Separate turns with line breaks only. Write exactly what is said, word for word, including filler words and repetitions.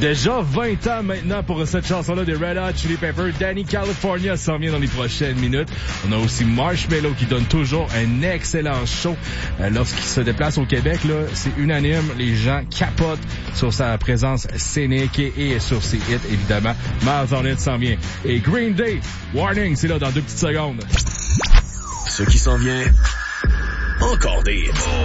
Déjà vingt ans maintenant pour cette chanson-là des Red Hot Chili Peppers. Danny California s'en vient dans les prochaines minutes. On a aussi Marshmello qui donne toujours un excellent show. Euh, lorsqu'il se déplace au Québec, là, c'est unanime. Les gens capotent sur sa présence scénique et, et sur ses hits, évidemment. Miles Hornet s'en vient. Et Green Day, Warning, c'est là dans deux petites secondes.
Ce qui s'en vient, encore des hits.